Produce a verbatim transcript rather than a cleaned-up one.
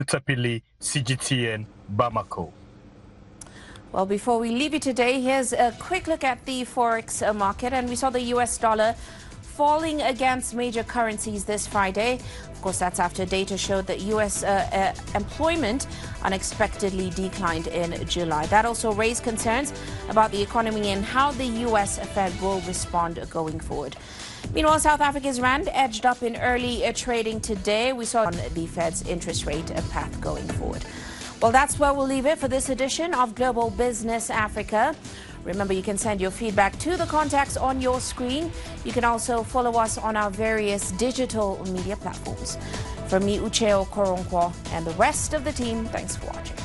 Tapili, C G T N, Bamako. Well, before we leave you today, here's a quick look at the forex market. And we saw the U S dollar falling against major currencies this Friday. Of course, that's after data showed that U S uh, uh, employment unexpectedly declined in July. That also raised concerns about the economy and how the U S Fed will respond going forward. Meanwhile, South Africa's rand edged up in early uh, trading today. We saw on the Fed's interest rate uh, path going forward. Well, that's where we'll leave it for this edition of Global Business Africa. Remember, you can send your feedback to the contacts on your screen. You can also follow us on our various digital media platforms. From me, Uche Okoronkwo, and the rest of the team, thanks for watching.